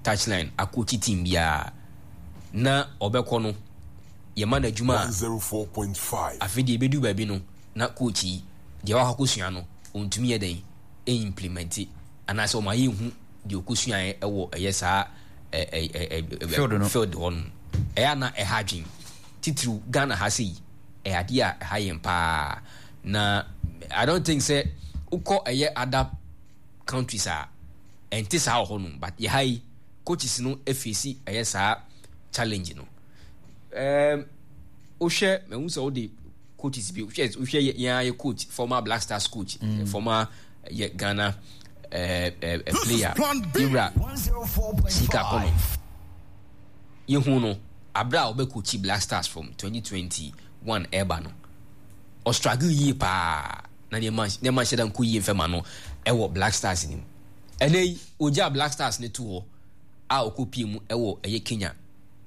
touchline akochi team bia na obekọ no ye man adwuma 104.5 afedi ebedu ba bi no na coach de wa hakosua no ontumi ye den implement anase o ma ye hu de okosua ewo eyesa field on na ehadwen titru Ghana ha sei ade a hayen pa na I don't think say uko other countries are enti sa ho no but ye hai coaches no face eyesa challenge no o share me hu so the coaches bi o share ye coach former Black Stars coach former Ghana player Ibra Sika Kono ye hu no abra obe coach Black Stars from 2021 eba no o struggle yi pa na ne man shedan ku yi mfema no ewo Black Stars ni ene oja Black Stars ne to ho a okopi mu ewo eye Kenya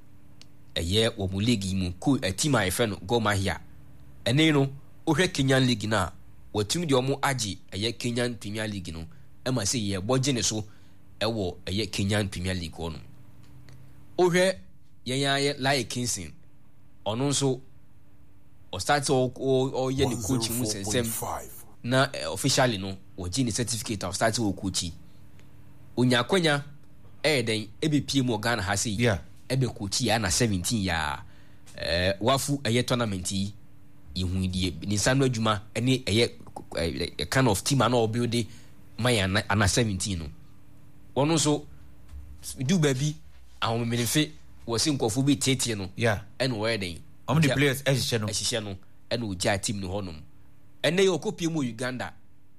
eye wo mu league mu ko team a efe no Gor Mahia ene no ohwe Kenyan league na watum de omo agi eye Kenyan Premier League no e ma se ye boje ne so ewo eye Kenyan Premier League ono ohwe ye Lai Kingston ono nso o start o ye the coach mu sensem na officially no o gi ni certificate of start o coach onya kwanya den ebepie mu Ghana ha sei ebe coach ya na 17 ya wafu eye tournament yi ihu die ni sanu adwuma ene eye kind of team na o build my na 17 no wono so du baby ahom menefe wasi nkofo bi tete no ene wo den how many players ehihye no ene oja team no honom ene ye okopie mu Uganda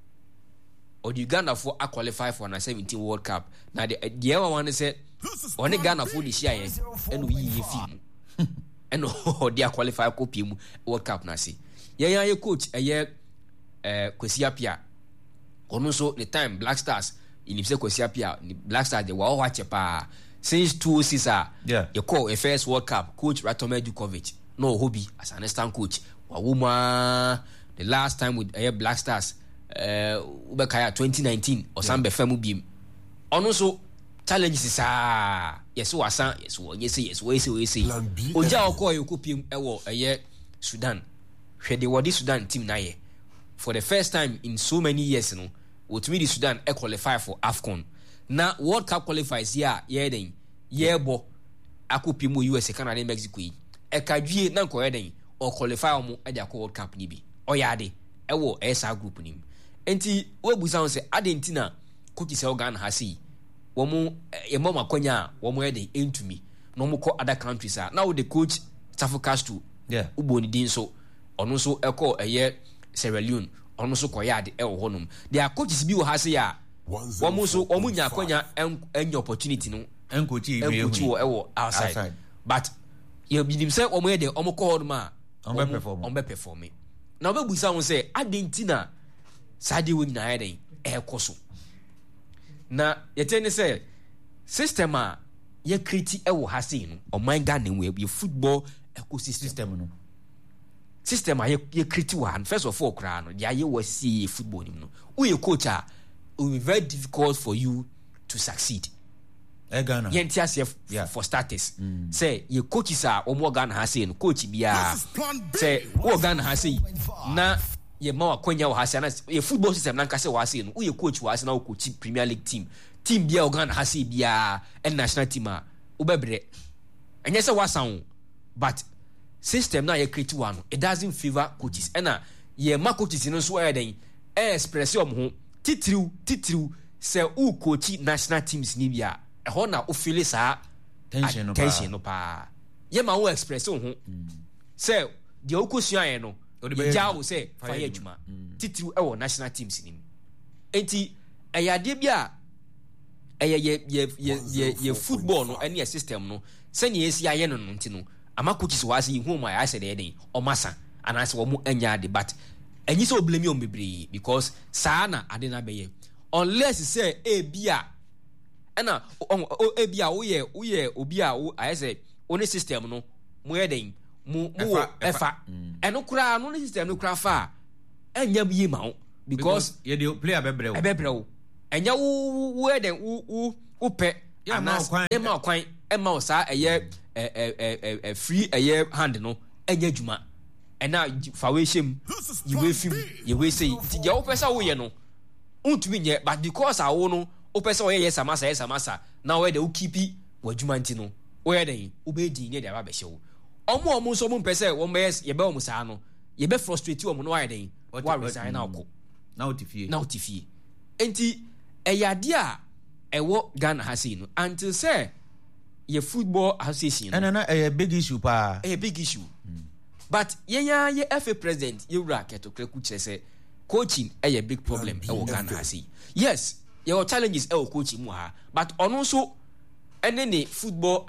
or the Uganda for a qualify for na 17 World Cup na the ever one said on the Ghana for the share and we film and they qualify copy mu World Cup na see ye coach Kwesi Appiah ono so the time Black Stars in say Kwesi Appiah Black Stars they were watch pa since 2006 you call a first World Cup coach Ratome Djukovic no hobby as an assistant coach wa the last time with Black Stars ubekaya 2019 or sambe femu bim ono so challenges is yes wasa yes wo yes we say oja okọ yokopiem ewo Sudan hwede wodi Sudan team na ye for the first time in so many years no wotumi di Sudan qualify for AFCON na World Cup qualifiers here den yebo akopiem US Canada Mexico yi ekadwie na nko den o qualify omo e akọ World Cup ni bi oyade ewo esa group nim enti webusa on say adentina coach se Ghana ha sei wo mu e mama kwanya wo mu eden entumi no mu ko other countries now the coach Tafu Castro uboni din so ono so eko Sierra Leone ono so koyade e wo honum their coaches bi wo ha sei wo mu so wo mu nya kwanya enyo opportunity no encoach wo ewo outside but you bidim say wo mu eden wo mu ko honum a on be perform na webusa on say adentina sadi wo nyina eden ekoso na yetene say system a ye create ewo ha sei no o man Ghana we be football ecosystem no system a ye create one first of all kra no ya ye wasi football nim no we coach a it will be very difficult for you to succeed Ghana yentia for starters say ye coaches a omo Ghana ha sei no coach bia say wo Ghana ha sei na ye ma wakonya wa hasa ye football system na nkase wa hasa no ye coach wa hasa na coach Premier League team bia o Ghana hasa bia and national team a ubebre enye se wasan but system na ye create one it doesn't favor coaches na ye ma coaches no so ya den express your ho titiriu se u coach national teams ni bia e ho na o feel sa tension no pa ye ma wo express ho se de o kosua ye no jawo say fire adwuma titiru ewo national teams nim enti eyade bia ye football no any system no sɛ ne yesi aye no nti no ama coaches wa say hu ma ya say den o masa anase wo mu anya de but enyi sɛ oblemi on bebre because saa na ade na beye unless say bia ɛna bia wo ye obi a wo aye say oni system no mo ye den mu efa eno kura no system no kura fa enya bi ma wo because ye the player bebrew enya wo den wo pe anas ema kwan ema osa eye free eye hand no enya dwuma ena fa we hyem ye we fim ye we say ti je wo pesa wo ye no untumi nye but because awo no wo pesa wo ye samasa na we de wo keep wo dwuma nti no wo ye den wo be di ne de aba be hyew omo so mo pese wo mes ye be wo saa no ye be frustrate wo no wa ye den wa resign na okọ na otifie enti eyade a ewo Ghana ha sei no until say ye football association na big issue pa big issue but ye FA president ye wura Ketokreku kire say coaching a big problem ewo Ghana ha sei yes ye o challenges ewo coaching mu ha but ono so ene ne football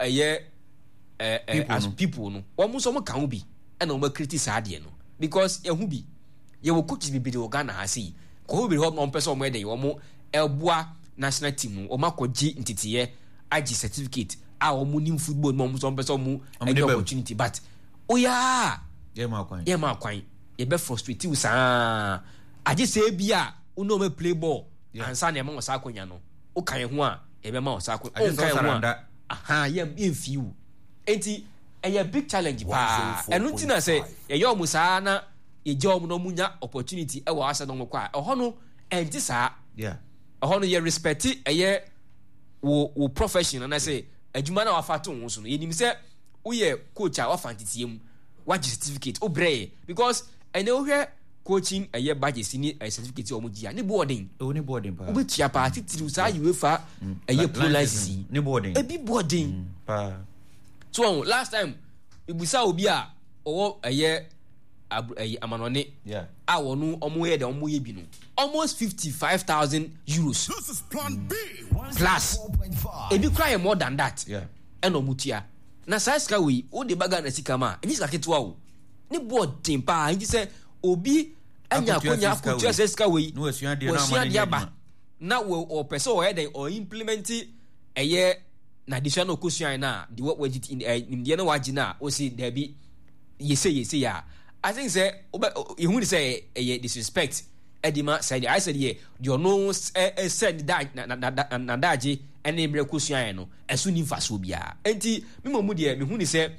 as people no omo so mo kan bi ena o ma criticize ade no because ye hu bi ye wo coaches bi de Ghana ha sei ko bi ho no person mo eden wo elboa national team o makoji ntitiye agi certificate a o mu nim football mo so person mu any opportunity but oya ye ma kwan ye be frustrate you sa agi se bia uno me play ball ansa na mo sa akonya no o kan ho a ye be ma o sa akonya o kan ho aha ye fiu enti a big challenge pa enu ti na say ye yo mu sa na ye je o mu no munya opportunity e wa asa no kwa ho no enti sa no ye respect eye wo profession and I say adwuma na wafato wo so no yenim se wo ye coach a wafantitie mu wagi certificate obrey because ene wo hwe coaching eye badge sini certificate o mu dia ne boarding pa wo betia pa titiri sa UEFA eye pro license ne boarding e bi boarding pa so last time ibusa obi a owo eye amanone a wonu omo ye de omo ye bi no almost 55,000 euros. This is plan B. Plus ebi cry more than that eno mutia na size ka we o de baga na sika ma enyi sika ketwa o ne board tempa enyi se obi anya konya akutua size we no asua de na ma na we o person o eden o implement eye na additional okosua na the what we in the na waji na o say there be ye say ya I think say you say disrespect edima said I said ye you know said that na daji ene mbre kosua no esu ni mfaso bia enti me de me hu ni say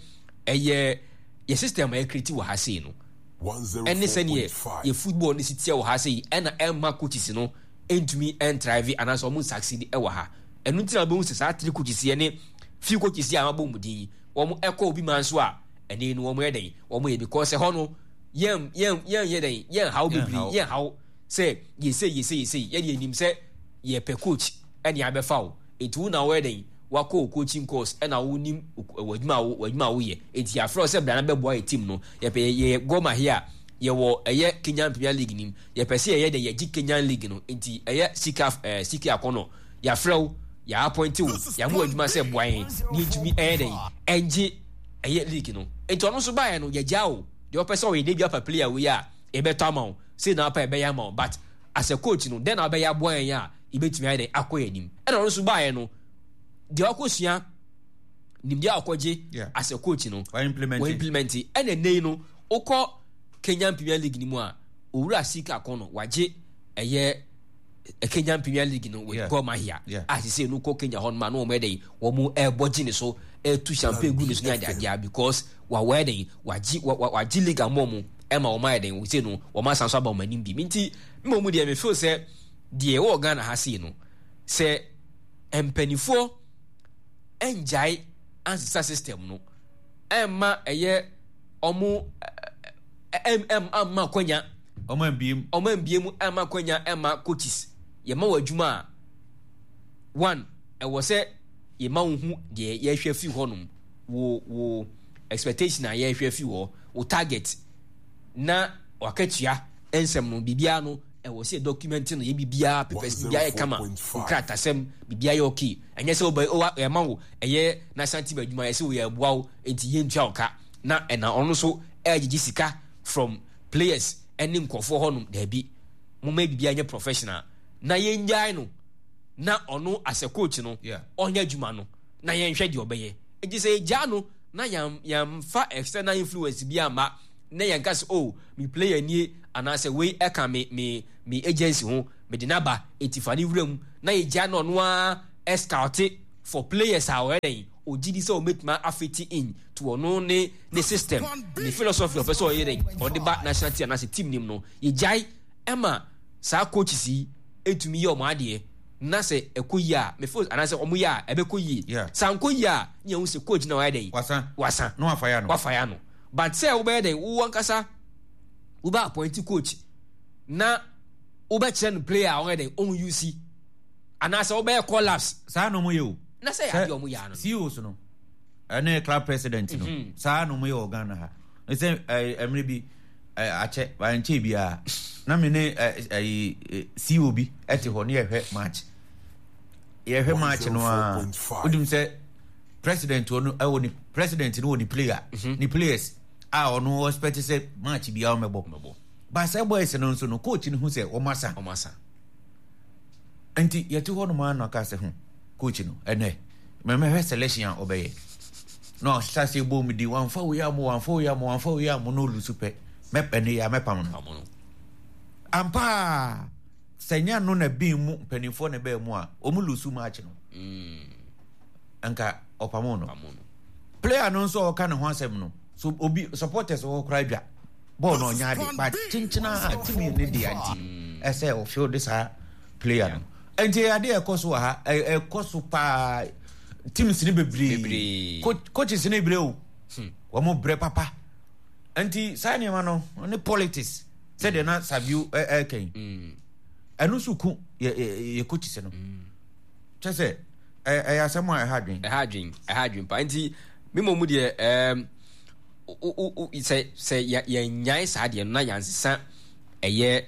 ye system e create wo ha sei no ene say ye football ni sitia wo ha sei ena emma coaches no entumi entrive anaso mo succeed e wo ha enu tina be hu se sa three coaches ye ne few coaches ya mabom din wo mo eko obi man so a ene no wo mo eden wo mo ye because ho no yen den yen how be yen how say ye say ye dey nim say ye pe coach ene abefa etu na wedding wako coaching course ena wo nim wadwuma wo ye enti afro say bra na beboa e team no ye pe ye goma here ye wo eye Kenyan Premier League nim ye pe say ye de ye Kenyan League no enti eye sika akono ya frɛ ya appoint wo ya mo adwuma say boan ni ntumi den enje eye league no enti ono so bae no ye gyawo de opese we dey bia player we a e better ma say na pa e be ya ma but as a coach no then na be ya boan ya e betumi ade akoya nim e ono so bae no de akosua nim dia akoje as a coach no we implement ene nei no ukọ Kenyan Premier League ni mu a owura sika akono waje eye Kenyan Premier League no with Goma here as he say no ko Kenya hon man no me dey wo mu boji ni so to champagne gu ni so nya because wa wedding waji league amomu ema o ma den we say no wo ma sanso aba o manim bi minti mmomu de me feel say de wo Ghana ha say no say empanifo enjai answer system no ema eye omu amma kwanya omo mbiem amma kwanya emma coaches ye ma wadwuma one e wo se ye ma hu de ye hwe fi honum wo expectation a ye hwe fi wo target na wakatua ensem no bibia no e wo se document no ye bibia papers bibia ye kama krata sem bibia ye okay enye se oba e ma wo eye na santi badwuma ye se wo ye boa wo enti ye ntwa oka na e na ono so ejiji sika from players enim kofo honum da bi mo ma bibia nye professional na ye njai no na ono as a coach no onya dwuma no na ye nhwe de obeye eji se ja no na yam fa external influence bi ama na ye gas me player nie ana se we eka me agency ho me de naba etifani wram na ye ja no no a scout for players already o gidi say o make ma affect in to ono ne system the philosophy of person oyere on the back national team na team nim no ye jai ema sa coaches yi etumi ye o ma ade na se ekoyi a me feel ana se omo ya ebekoyi sankoyi a nya hu se coach na wa den wasa no afaya no but say wo be den wo wankasa wo ba appoint coach na wo be chen player already on UC ana se wo be collapse sa no mo yo na say ade omo ya no CEOs no ene club president no sa no mo yo Ghana ha e say emre bi ache banche bia na me ne CEO bi ete ho ne yehwe match no a udum say president ono ni president no ni player ni players a ono expect say match bia o mebo ba say boys no so no coach ni hu say o masa anti yeti ho no ma na ka say coach no ene me selection obeye no sase bo mi di wan fa wo ya mo no lu super me pene ya me pam no ampa senya no na bi mu penifo ne be mu a o mu lu su match no anka opamo no player no so ka ne ho asem no so obi supporters wo kra dwa ball no nya de but chinchina timi ne di anti ese o feel this player no enti ade e koso ha e koso pa teams ni bebre coaches ni bebre o wo mo bre papa enti sani ma no ne politics said they not sabiu ken enu suku ye coaches no chese asemo hadwin pa enti memo mu de say ya nyai sa de na yansesa eye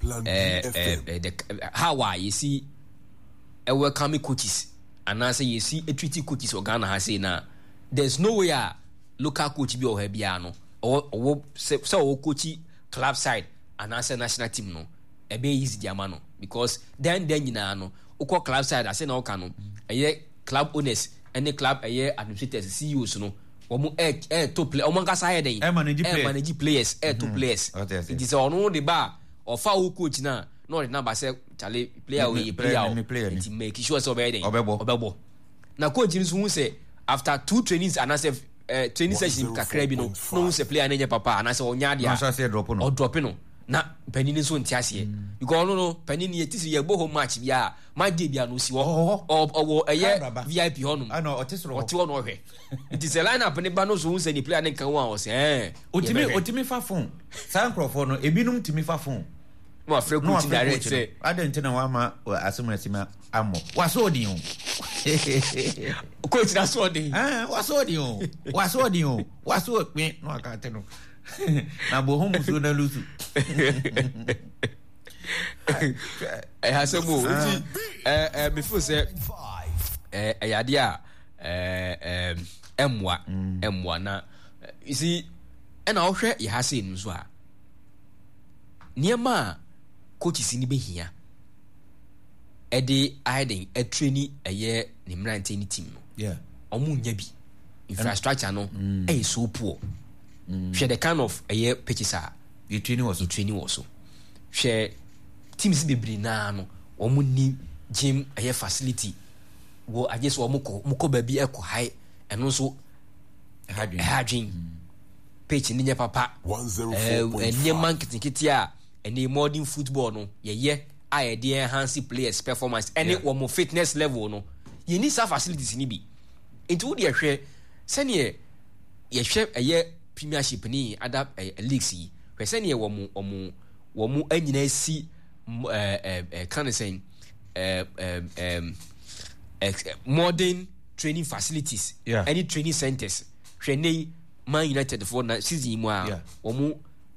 how you see welcome coaches and I say you see a treaty coaches or Ghana has say now there's no way a local coach be or hebiano or so coach club side and I say national team no e be easy diamano because then you know no club side I say no can no club owners and the club administrators CEOs no omo to play omo nkasa head dey manage players to players it is on the bar or foul coach na no the number say chale player we player it make sure so be dey obebo na coach ni so say after 2 trainings and say training session kakra bi no say player na papa and say onya dia o drop no na panini so ntiase because no panini yetisi ye bo home match bia match bia no si wo o eye VIP honum ana otesro oti wo no hwe it is a line up ne ba no so say ni player ne kan wa o say otimi fa phone san crofo no ebinum timi fa phone no afre coach direct say adentina wa ma asema sima amo waso odin coach na so odin waso odin waso pe no akate no na bo homu so na lusu hasemo uti before say ayade a emwa na you see and I hwe ye hase nu so a niema coaches ni behia ede aiden training eye ni mrante ni team no omu nya bi infrastructure no so poor share the kind of pitches are you training also share teams be na no omu ni gym facility wo I just wo muko baby eko high and also hadwin pitch ni nya papa and market kitia and modern football no ye I dey enhance players performance any wo mo fitness level no you need some facilities ni bi into wo dey hwe sene ye hwe premiership ni other leagues yi hwe ne wo mu anyina si can say modern training facilities any training centers hwe ne Man United for na season mu a wo mu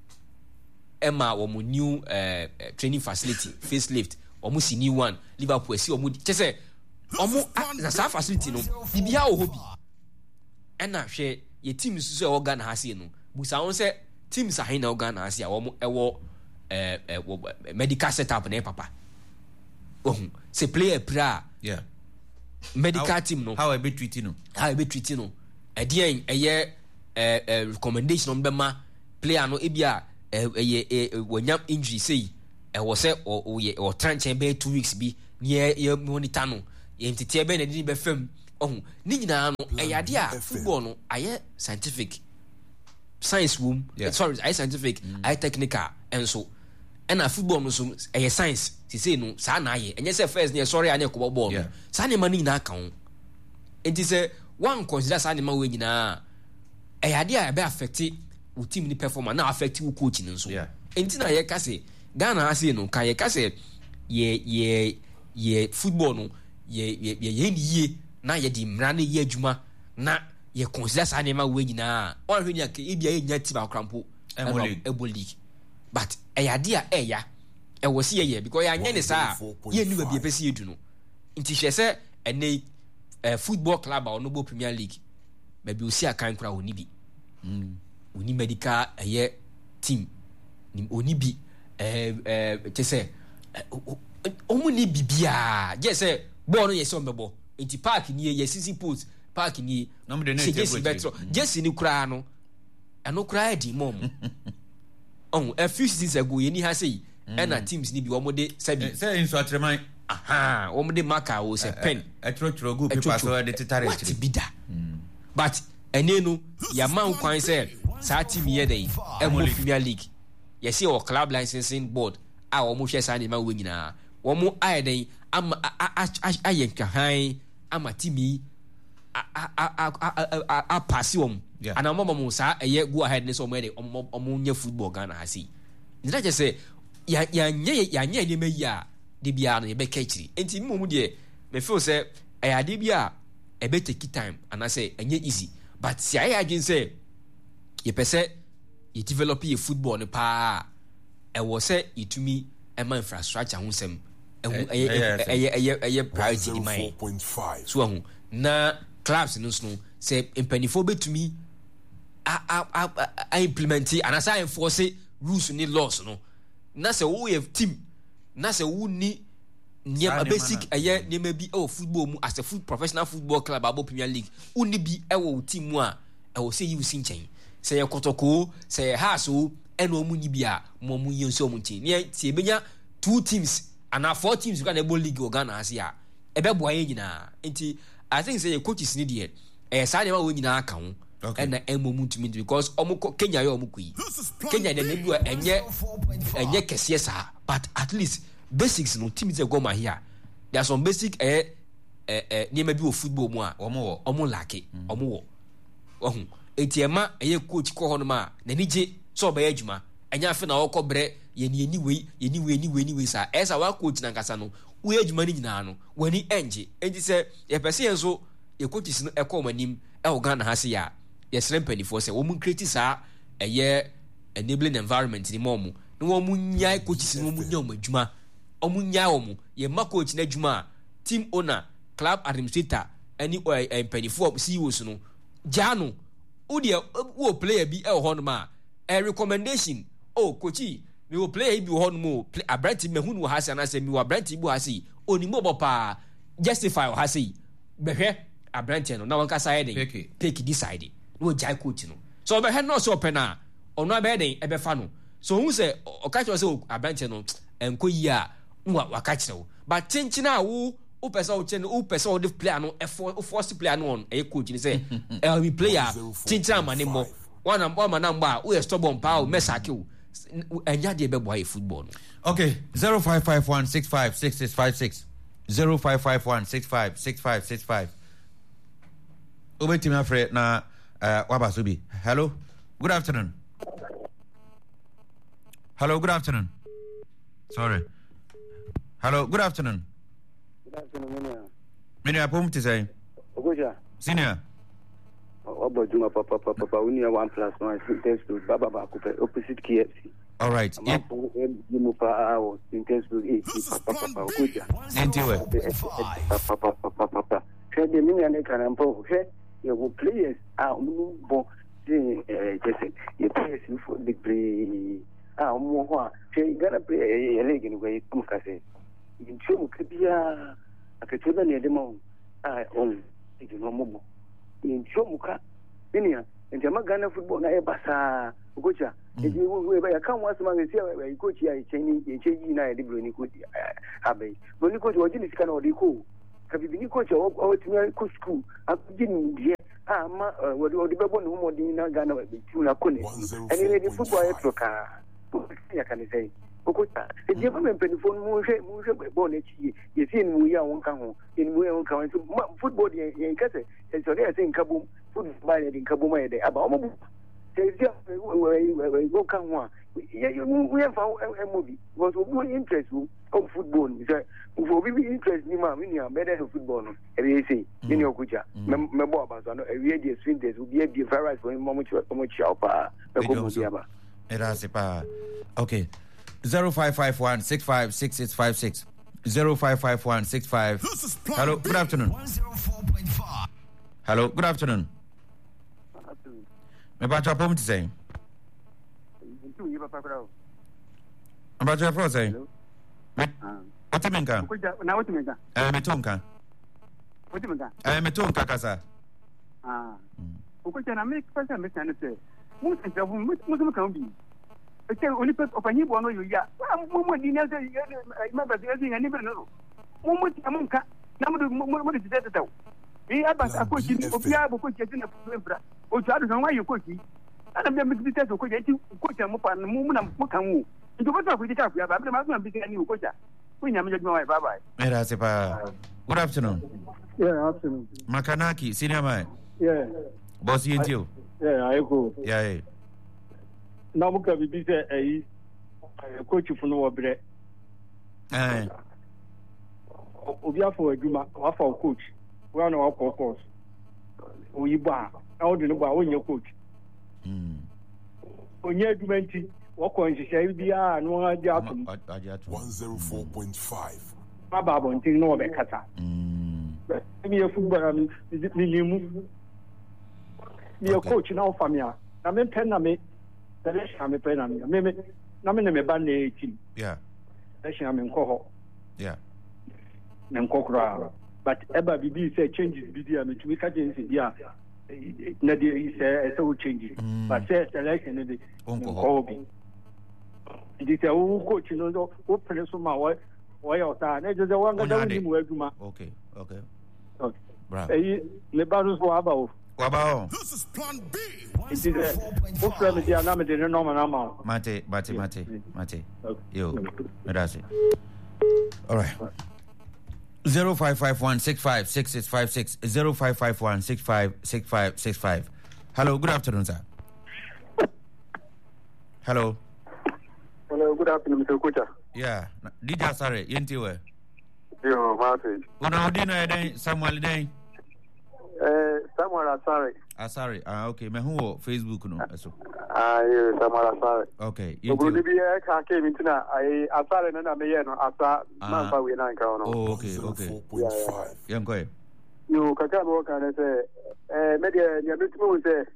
new training facility facelift wo mu si new one Liverpool si wo mu chese wo mu za facility no bibia wo hobi ena hwe ye teams so organ ha se no busa won se teams ahin na organ ha se a wo ewo medical setup na papa se player pra medical team no how I be treating no edien recommendation on bema player no ebia wonyam injury say was say or trench be 2 weeks bi ye monitor no ye ntete be na di be fam oh ni nyina no eyade a football no aye scientific science room sorry aye scientific aye technical enso na football no so aye science ti say no sa na aye enye say first na sorry anya ko ball no sa ne ma ni nyina kan enti say one consider sa ne ma we nyina eyade a be affect wo team ni performance na affect wo coach ni so enti na ye ka say Ghana ase no ka ye ka say ye football no ye ni na ye di mra na ye adwuma na ye consider sa ne ma we nyina on hwe nya ke ebia ye nya team akrampo ebo league but eyade a eya e wo se ye because ya nya ne sa ye ni ba bi pese edu no nti hwe se ene football club or no Premier League ba bi osi akan kura oni bi oni medical team ni oni bi te se omu ni bibia je se ball no ye se ombebo enti park ni ye sisi post park ni no me de na jesi betro jesi ni kura no eno kura di mom on a few seasons ago ye ni ha sei na teams ni bi omo de sabi say in so atreman omo de marker o se pen etro go paper so de titare chiri bida but ene no ya man kwan say sa team ye dey emo Premier League ye see o club licensing board a omo hwe sa ne ma we nyina omo aye dey ama aye nkahan ama timi a pass wom ana mama sa eye go ahead ne so mo dey omo nya football Ghana hasi nda je say ya nye ne meyi a de bia no ye be kachiri enti mu de me feel say ade bia e be take time and say enye easy but si aye agin say ye pese ye develop ye football ne pa e wo say itumi e ma infrastructure ho sem eye priority di mai so ho na clubs no so say impenifo betumi a implement and as I enforce rules ni laws no na say wo ye team na say wo ni niam basic niam bi football mu as a professional football club abo Premier League uni bi wo team mu a wo say you sin chen say kotoko say haso eno mu ni bi a mo mu yen so mu chen ne tie benya 2 teams and 4 teams ka na ebo league Ghana asia e be boa ye nyina enti I think say coaches ni de sa ne ma wo nyina aka ho na emo mu ntumi because Kenya yo omukui Kenya de na bi enye kese sa but at least basics no teams go ma here there are some basic niam bi o football mu a omo lake omo wo ohun etiema coach ko ho no ma na nije so ba adwuma enya afi na okobre ye ni we sa esa wa coach na nkasa no we adwuma ni nyina no wani enji se ye pese yen so ye coaches no ekomanim e Ghana ha se ya ye srem panifo se wo mun create sa enabling environment ni momu no wo mun nya coaches no mun nya omadwuma omunya omu ye ma coach na adwuma team owner club administrator any panifo CEOs no jano wo player bi e ho no ma recommendation coachi me wo player bi ho no mo abrati mehunu wo hase na se mi wo abrati bi hase oni mo bopa justify wo hase behwe abrati no na won ka side take decide no jai coach no so behwe no so pena ono abe den e be fa no so hu se o ka cho se abrati no enko yi a wa ka kire but chinchina wo pesa o chen o pesa o de player no force player no on coach ni say we player chinchina manimo one man number we stubborn pa o mesake o enya de be boy football no. Okay, 0551656656 0551656565 obetimi afre na wabasobi. Hello, good afternoon. Sorry. Hello, good afternoon. Many pom to say Ogoja senior Obojuma papa we need 1+1 test to baba coupe opposite KFC. All right. Yeah. You for intense to eat papa Ogoja. Anyway. Papa. Say the mini and can ampo. Say you players are bo just you players for the play mo say gonna play league in way come say. In chum kibia aketola ne demo on you know mobo in chomuka inia ntema Ghana football na ebasa Ogocha eji we ba kan wasu ma we see coach ya chenyi na de bro ni coach abai bro ni coach wajini sika na odi ko kabibini coach o timi ko school agin die ama wo de bebo no mo din na Ghana be ti na ko ne ani ne football e troka ya kan say ko ta e je ba men penifon mu hwe ball na chi ye si mu ya won kan ho en mu ya won kan so football ye kase e so ne say nkabum football ye nkabum ye de aba o mo bu se je we kan ho we have a movie because we interest of football. For we interest ni ma we are better football no. E say ni okuja. Me bo aba so no e we dey swing this we be virus for mo chia pa. E ko mo dia ba. Era se pa. Okay. 0551 656656 0551 65. Hello, good afternoon. 104.5. Hello, good afternoon. Me ba chapom ti say. About your first say? What do you mean? Now, what do you mean? Metonka. What do you mean? Metonka, Casa. Because I make first time, Mr. Anderson. Most of them, Muslim can be. I tell only person of a new one, you, yeah. Moment, you never remember the other thing I never know. Moment, Amonka, number is that. We have a coaching of Yabo coaching of Fembra, or to others on why you coaching. And I'm going to test the coach and move on the moment of Mokamu. You go to the top, you have a man became new coach. We never get my bye. Good afternoon. Yeah, afternoon. Makanaki, senior man. Yeah. Boss, you and you. Yeah, I go. Yeah. Now, we can be a coach from our bread. We are for a Juma, for coach. We are no course. We bar. I don't know about your coach. On your documentary, what can you say? We are no idea. 104.5. Baba won't know about Qatar. Me a footballer, me a coach now for me. I mean, Pename, the rest I'm a Pename. Maybe Namin a band 18. Yeah. That's I'm in Coho. Yeah. Nankokra. But Eba Bibi said changes BD and we can't say, yeah. Nadia is so changing, but says election in the hobby. It is a coach, you know, who plays from my way of time. It is the one that I do. Okay. Bravo. Lebanos were about. This is plan B. It is a book remedy and I'm a normal amount. Mate. Yo, that's it. All right. 0551 656656 0551 656565. Hello, good afternoon, sir. Hello, Good afternoon, Mr. Kucha. Yeah, DJ Sare, Yentiwe. Yo, Martin. Una odina den Samuel den. Samuel Asare. Okay, me who Facebook no so. Yeah, Samuel Asare. Okay, Yentiwe. Obi e ka ke mintina ai Asare na me ye no asa man fa we na nka no. Oh, okay. Yanko. Yo, kaka no kan say me de ya bitimi we say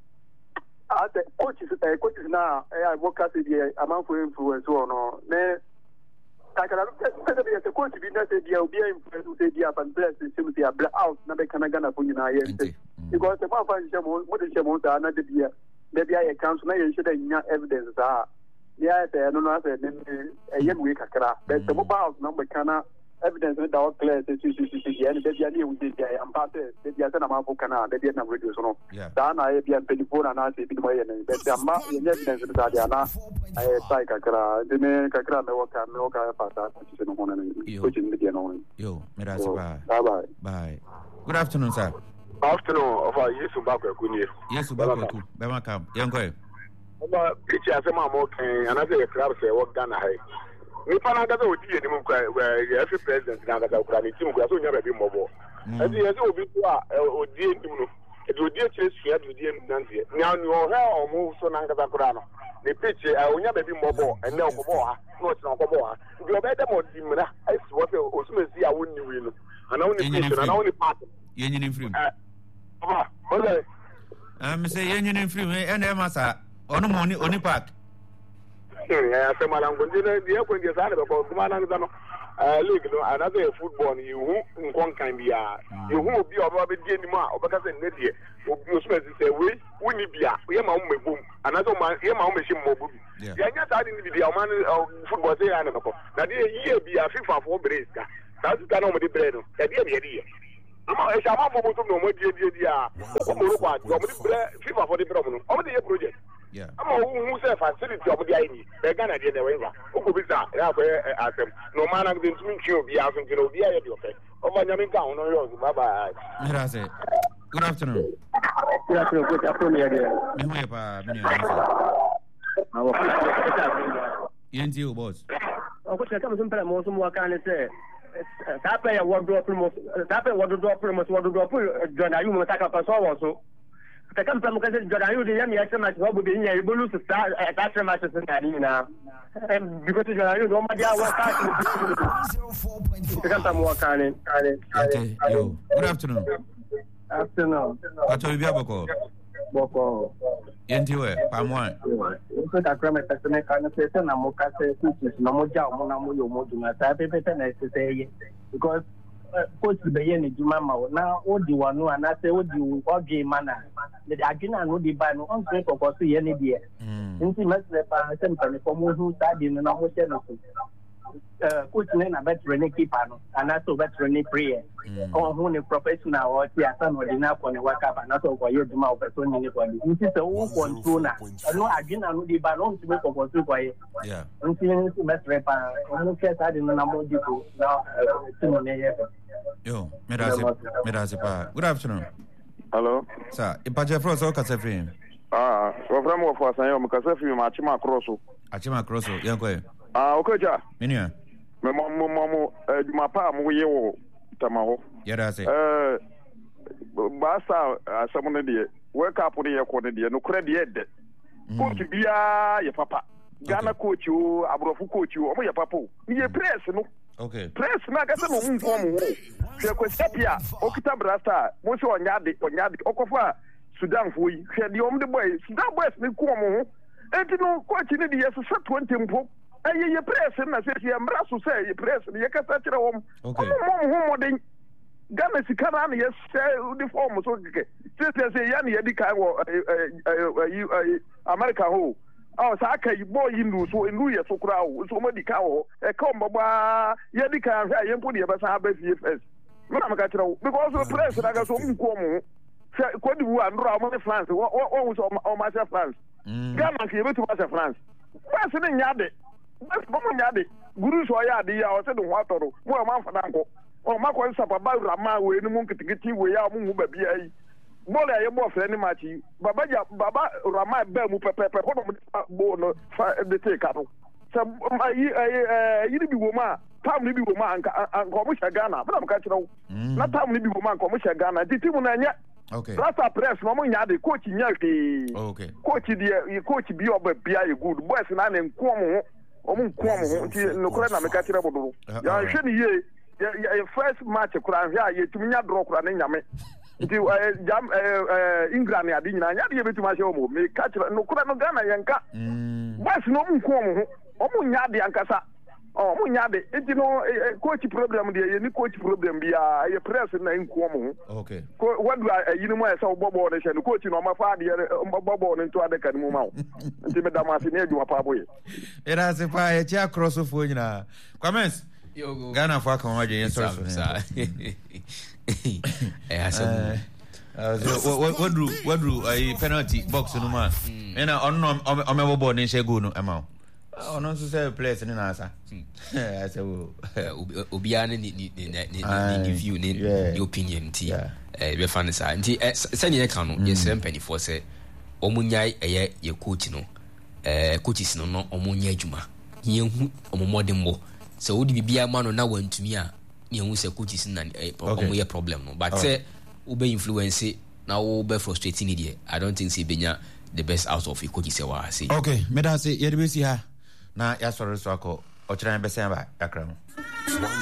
ate coaches na advocacy the amount for influence no me takala the coach bi na say dia obi influence say dia fan bless sim say black out na be kana Ghana for nyina ye because the man fan shemo mo de shemo ta na de bia ye council na ye should nya evidence ah ya say no say ye we kakra but the mobile number kana evidence that our clear and the Biani we did and part the Biana Mabukana, the Vietnam radio. So, Dana, I be a telephone and I say, but the evidence that Diana, I say, Kakra, the name Kakra, no Pata, which is Mediano. Yo, bye. Good afternoon, sir. Afternoon of our years to back. Yes, Baku, Bemaka, young boy. Picture as a mamma, and I say, crab say, what Ghana. Nipa na gaza odi eni mu kwa every president na gaza kwa ni team kwa so nya be mobile ezi ezi obi to a odi eni mu no e odi e chire sua odi eni nanze nya ni o ha o mu so na gaza kwa no the pitch onya be mobile ene okobo ha no ti na okobo ha ndi obe dem odi mra esi wo se osumezi a wonni wi no ana wonni pitch na wonni part yenyin film ole say yenyin film ene masa onu mo oni park I Malango, the airport is out of the league, another football, you won't kind be you won't be about the Genima, or because in Nidia, who say, we need be a boom, another man, Yama machine mobile. Yeah, I didn't be the man of football, say, animal. That year be a FIFA for Bresca. That's the no the bread. The idea. I'm a for no more dear. FIFA for the problem. Over the project. Yeah. I'm who say facility of the ID. They're gonna get the way. Who be that? No man I'm going to be out and be a okay. Over Yamin Town, no yours. Bye bye. Good afternoon. Good afternoon. Yenti boss. Okay, come some more some more can say. Tapa ya wardrobe promo. Tapa wardrobe John Ayu mo taka pa so. The company can John Ayu the yam ya sema what be in ya bolu to start that match is na. Because John Ayu no ma dia wa ka. The company mo kan. Okay, yo. Good afternoon. Afternoon. Ato bia boko. Yenti we pamwan. So that crime person can say na mo ka say na mo ja mo na mo yo mo duma sa pepe na say because coach be yen ni duma ma na odi wanu ana say odi oge mana the agina no di ba no on say for so yen ni dia nti mesle pa say mpani for mo hu sa di no na mo she no coach na veteran keeper no ana so veteran prayer on who ni professional or ti asa no di na ko ni waka ba na so ko ye duma o person ni ko ni nti say who control na no agina no di ba no nti ko control ko ye yeah nti mesle pa on ke sa di no na mo di ko na timo ne ye yo medase pa. Good afternoon. Hello. Sir, ipaje fro so kase free. So from what for say o kase free ma chima cross. Achima cross yanko. Okay ja. Menua. Me mo ma pa mo ye wo tamaho. Yada say. Basta asamu de wake up de ye ko de no kura de de. Coach bia ye papa. Ghana coach o abrofu coach o mo ye papa o. Ye press no. Okay. Press na ga se mo nfo mo. Hwe ko stepia okita brasta mo se onyade okofa Sudan fo yi hwe de om de boy Sudan boys ni ko mo ho. Enti no coach ni de ye so 20 mpo. Ye press na se ye mra so se ye press ye ka sa kire wom. Okay. Mo modern Ghana sikana na ye se the form so keke. Se ya na ye di kai wo America ho. Oh, sa aka yi boy inu so inu ye so kura wo so mo di ka wo e ka mbaba ye di ka hwa ye mpo de be sa ba fie first me na maka kire wo because the press na ga so nko mo ko di wo andro mo France wo so o ma se France Ghana ke be to ma se France ba se ne nyade ba mo nyade guru so ya de ya o se de ho atoro mo ma fa danko o ma ko nsa baba rama we ni mu nkitikiti we ya mu ba bia yi bọ́ọ̀lù ẹ̀yẹ bọ́ọ̀ fẹ́ ní màtí bàbá rama bẹ́ẹ̀ mu pẹ́pẹ́pẹ́ kó dọ̀mọ́ bọ́ọ̀ no fa ẹ̀ tẹ̀ ká tó sẹ yiri bi wò mu a táàmù ni bi wò mu a nka ọmọ hyẹ Ghana bẹ́ẹ̀ ká kyerẹ́ wo na táàmù ni bi wò mu a nka ọmọ hyẹ Ghana títí mu na ẹ̀yẹ rasta press na ọmọ nya de coach nya hwee coach bi ọba bia yẹ good boys na ne nko ọmọ ho nti nukura na mẹ́ka kyerẹ́ bọ̀dọ̀ yà nhwẹ́ ni yie yẹ first match kura nhwẹ́ a yẹ tumi nya draw kura ne nyame. Nti England ya di nyina nya de betu ma hye o mo me catch no kura no Ghana yenka boys no nko o mo nya de ankasa o mo nya de nti no coach problem de ye ni coach problem bia ye press na nko mo okay ko wadu yini mo esa bobo ne hye no coach no ma fa de bobo ne to adaka ni mo ma nti me da ma se ne adwuma pa boye era se pa e tia cross fo nyina comments Ghana fo aka waje yen sorry wadru ai penalty box no ma ena onno omebobo ne she go no ema ono so say place ni na asa asa wo obia ne ni view ne the opinion ti be fan sa nti se ne ka no yes empany for say omunyai eye ye coach no coaches no omunya adwuma ye hu omomodembo so wodi bibia ma no na wantumi a ne hu se coaches na omo ye problem no but say ube influence na ube frustrating idea I don't think say benya the best out of coaches say wa say okay me da say ye de be si ha na ya sorry so akọ o kire be say ba yakra